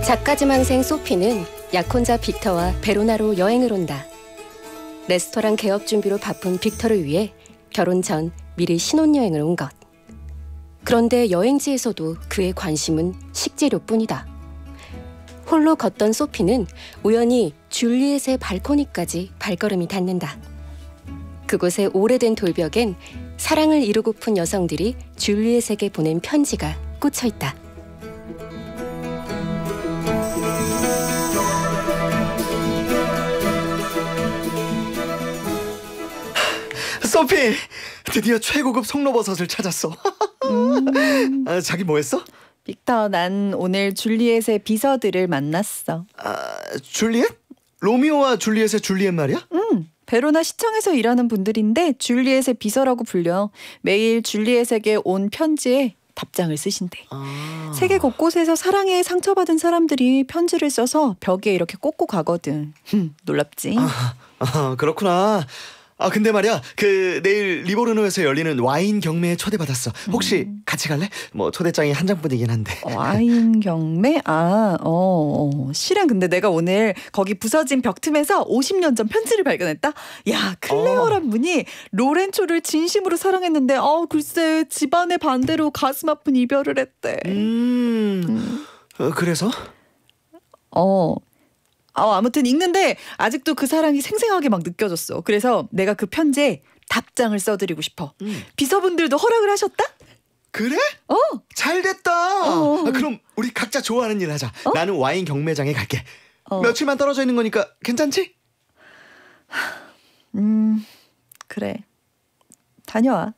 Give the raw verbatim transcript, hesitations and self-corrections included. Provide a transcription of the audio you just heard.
작가지망생 소피는 약혼자 빅터와 베로나로 여행을 온다. 레스토랑 개업 준비로 바쁜 빅터를 위해 결혼 전 미리 신혼여행을 온 것. 그런데 여행지에서도 그의 관심은 식재료뿐이다. 홀로 걷던 소피는 우연히 줄리엣의 발코니까지 발걸음이 닿는다. 그곳의 오래된 돌벽엔 사랑을 이루고픈 여성들이 줄리엣에게 보낸 편지가 꽂혀 있다. 소피! 드디어 최고급 송로버섯을 찾았어. 음. 아, 자기 뭐 했어? 빅터, 난 오늘 줄리엣의 비서들을 만났어. 아, 줄리엣? 로미오와 줄리엣의 줄리엣 말이야? 응. 베로나 시청에서 일하는 분들인데 줄리엣의 비서라고 불려. 매일 줄리엣에게 온 편지에 답장을 쓰신대. 아... 세계 곳곳에서 사랑에 상처받은 사람들이 편지를 써서 벽에 이렇게 꽂고 가거든. 놀랍지? 아, 아, 그렇구나. 아 근데 말이야, 그 내일 리보르노에서 열리는 와인 경매에 초대받았어. 혹시 음. 같이 갈래? 뭐 초대장이 한 장뿐이긴 한데. 와인 경매? 아, 어, 어. 실은 근데 내가 오늘 거기 부서진 벽 틈에서 오십 년 전 편지를 발견했다. 야, 클레어란 어. 분이 로렌초를 진심으로 사랑했는데 어 글쎄 집안의 반대로 가슴 아픈 이별을 했대. 음, 음. 어, 그래서? 어. 어, 아무튼 읽는데 아직도 그 사랑이 생생하게 막 느껴졌어. 그래서 내가 그 편지에 답장을 써드리고 싶어. 음. 비서분들도 허락을 하셨다? 그래? 어. 잘 됐다. 어. 아, 그럼 우리 각자 좋아하는 일 하자. 어? 나는 와인 경매장에 갈게. 어. 며칠만 떨어져 있는 거니까 괜찮지? 음, 그래. 다녀와.